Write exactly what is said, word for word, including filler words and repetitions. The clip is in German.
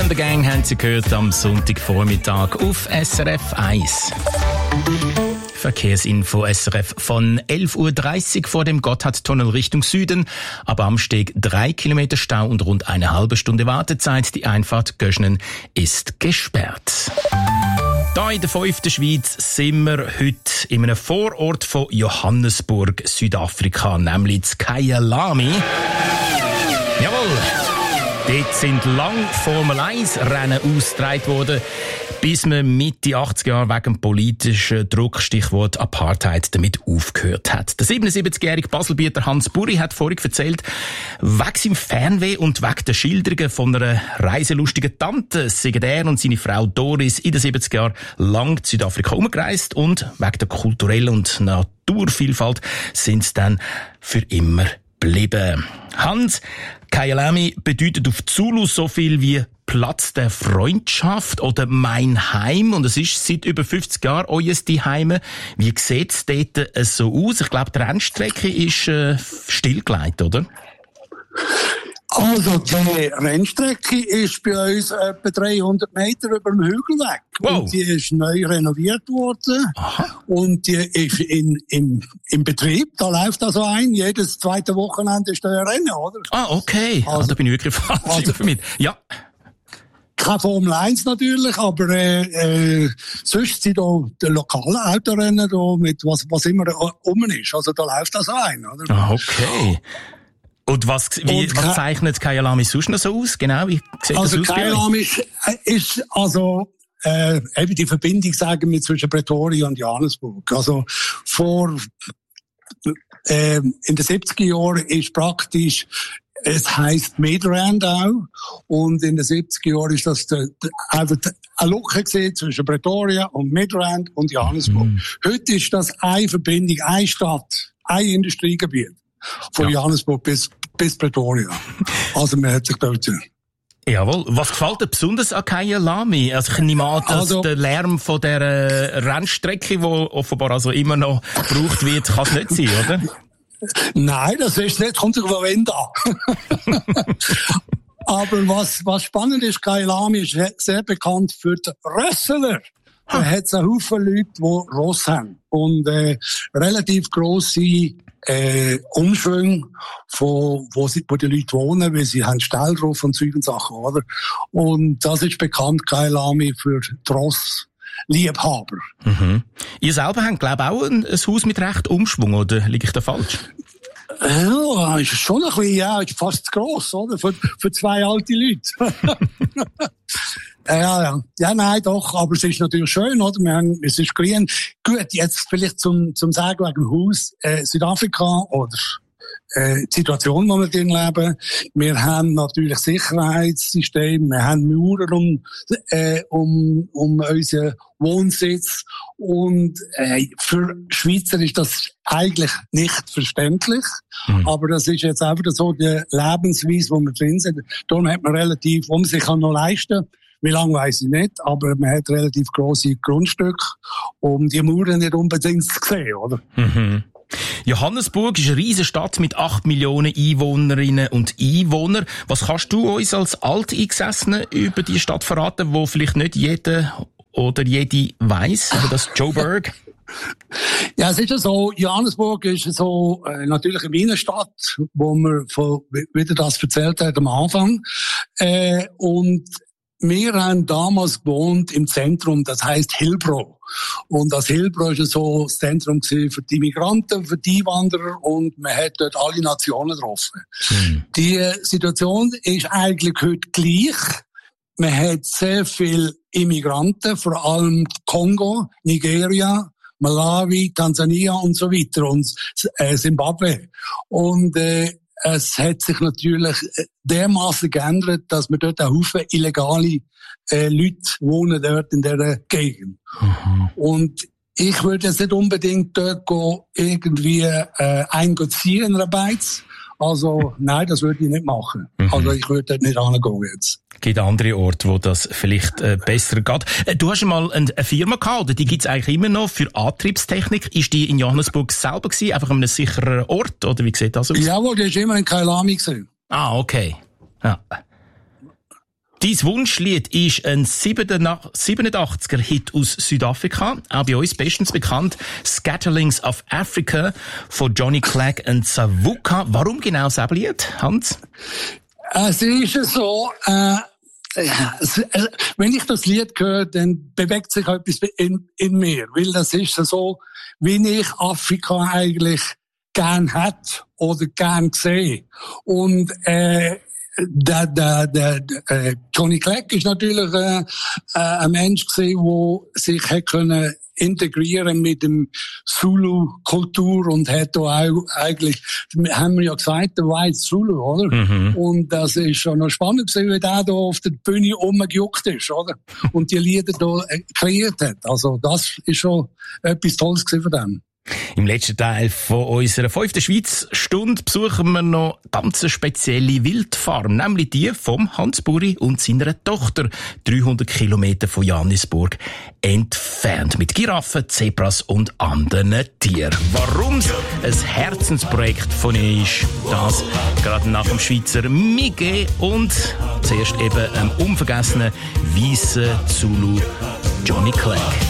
the Gang haben Sie gehört am Sonntagvormittag auf S R F eins. Verkehrsinfo S R F von elf Uhr dreißig vor dem Gotthardtunnel Richtung Süden. Ab Amsteg drei Kilometer Stau und rund eine halbe Stunde Wartezeit. Die Einfahrt Göschnen ist gesperrt. Hier in der fünften Schweiz sind wir heute in einem Vorort von Johannesburg, Südafrika, nämlich in Kyalami. Jawohl! Dort sind lang Formel eins Rennen ausgetragen worden, bis man Mitte achtziger Jahre wegen dem politischen Druck, Stichwort Apartheid, damit aufgehört hat. Der siebenundsiebzigjährige Baselbieter Hans Buri hat vorhin erzählt, wegen seinem Fernweh und wegen der Schilderungen von einer reiselustigen Tante sind er und seine Frau Doris in den siebziger Jahren lang in Südafrika umgereist und wegen der kulturellen und Naturvielfalt sind sie dann für immer geblieben. Hans, Kyalami bedeutet auf Zulu so viel wie Platz der Freundschaft oder mein Heim. Und es ist seit über fünfzig Jahren euer Zuhause. Wie sieht es dort so aus? Ich glaube, die Rennstrecke ist äh, stillgelegt, oder? Also, die Rennstrecke ist bei uns etwa dreihundert Meter über dem Hügel weg. Wow. Und die ist neu renoviert worden. Aha. Und die ist in, im, im Betrieb. Da läuft also ein. Jedes zweite Wochenende ist da ein Rennen, oder? Ah, okay. Also, ah, da bin ich wirklich falsch also, informiert. Ja. Keine Formel eins natürlich, aber äh, äh, sonst sind da die lokalen Autorennen da mit was, was immer rum ist. Also da läuft das ein, oder? Ah, okay. Und was, wie, und was zeichnet Kyalami sonst noch so aus? Genau, wie sieht also das aus? Also Kyalami ist, ist also äh, eben die Verbindung, sagen wir, zwischen Pretoria und Johannesburg. Also vor äh, in den siebziger Jahren ist praktisch, es heisst Midrand auch, und in den siebziger Jahren ist das de, de, einfach eine Lücke gesehen zwischen Pretoria und Midrand und Johannesburg. Mhm. Heute ist das eine Verbindung, eine Stadt, ein Industriegebiet. Von ja. Johannesburg bis, bis Pretoria. Also man hat sich dort... Jawohl. Was gefällt dir besonders an Kyalami? Also ich nehme an, dass also, der Lärm von der Rennstrecke, die offenbar also immer noch gebraucht wird, kann es nicht sein, oder? Nein, das ist nicht, kommt sogar wenn da. Aber was, was spannend ist, Kyalami ist sehr bekannt für die Rössler. Da hat es einen Haufen Leute, die Ross haben. Und, äh, relativ grosse, äh, Umschwünge von, wo sie, wo die Leute wohnen, weil sie haben Stall drauf und Zeug und Sachen, oder? Und das ist bekannt, Kyalami, für die Ross. Liebhaber. Mhm. Ihr selber habt, glaube ich, auch ein, ein Haus mit recht Umschwung, oder liege ich da falsch? Ja, ist schon ein bisschen, ja, ist fast zu gross, oder? Für, für zwei alte Leute. ja, ja. Ja, nein, doch, aber es ist natürlich schön, oder? Wir haben, es ist grün. Gut, jetzt vielleicht zum, zum Sagen wegen dem Haus, äh, Südafrika, oder, Äh, die Situation, in der wir drin leben. Wir haben natürlich Sicherheitssysteme, wir haben Mauern um, äh, um, um unseren Wohnsitz. Und äh, für Schweizer ist das eigentlich nicht verständlich. Mhm. Aber das ist jetzt einfach so die Lebensweise, wo wir drin sind. Darum hat man relativ, wo man sich kann noch leisten. Wie lange weiss ich nicht, aber man hat relativ grosse Grundstücke, um die Mauern nicht unbedingt zu sehen, oder? Mhm. Johannesburg ist eine riesige Stadt mit acht Millionen Einwohnerinnen und Einwohnern. Was kannst du uns als Alteingesessene über die Stadt verraten, wo vielleicht nicht jeder oder jede weiss, über das Joburg? Ja, es ist ja so, Johannesburg ist so äh, natürlich eine Minenstadt, wo man von, wieder das erzählt hat am Anfang. Äh, und wir haben damals gewohnt im Zentrum, das heisst Hillbrow. Und das Hillbrow war so das Zentrum für die Migranten, für die Einwanderer, und man hat dort alle Nationen getroffen. Mhm. Die Situation ist eigentlich heute gleich. Man hat sehr viele Immigranten, vor allem Kongo, Nigeria, Malawi, Tansania und so weiter und äh, Zimbabwe. Und äh, es hat sich natürlich dermaßen geändert, dass wir dort einen Haufen illegale äh, Leute wohnen dort in dieser Gegend. Mhm. Und ich würde jetzt nicht unbedingt dort gehen, irgendwie äh, eingeziehen in einer Beiz. Also nein, das würde ich nicht machen. Mhm. Also ich würde dort nicht hingehen jetzt. Es gibt andere Orte, wo das vielleicht äh, besser geht. Äh, du hast mal eine, eine Firma gehabt, oder die gibt's eigentlich immer noch für Antriebstechnik. Ist die in Johannesburg selber gewesen, einfach an einem sicheren Ort, oder wie sieht das aus? Jawohl, die ist immer in Kyalami gewesen. Ah, okay. Ja. Dein Wunschlied ist ein siebenundachtziger-Hit aus Südafrika, auch bei uns bestens bekannt, Scatterlings of Africa von Johnny Clegg und Savuka. Warum genau das Lied, Hans? Es ist so, äh, wenn ich das Lied höre, dann bewegt sich etwas in, in mir, weil das ist so, wie ich Afrika eigentlich gern hätte oder gern sehe. Und äh, Der, der, der, der Johnny Clegg ist natürlich äh, ein Mensch gewesen, der sich hat können integrieren mit dem Zulu-Kultur und hat da auch eigentlich, haben wir ja gesagt, der White Zulu, oder? Mhm. Und das ist schon noch spannend gewesen, wie der da auf der Bühne rumgejuckt ist, oder? Und die Lieder da kreiert hat. Also das ist schon etwas Tolles gewesen von dem. Im letzten Teil von unserer fünften Schweiz-Stunde besuchen wir noch eine ganz spezielle Wildfarm, nämlich die vom Hans Buri und seiner Tochter, dreihundert Kilometer von Johannesburg entfernt, mit Giraffen, Zebras und anderen Tieren. Warum es ein Herzensprojekt von ihnen ist, das gerade nach dem Schweizer Mige und zuerst eben einem unvergessenen weißen Zulu Johnny Clegg.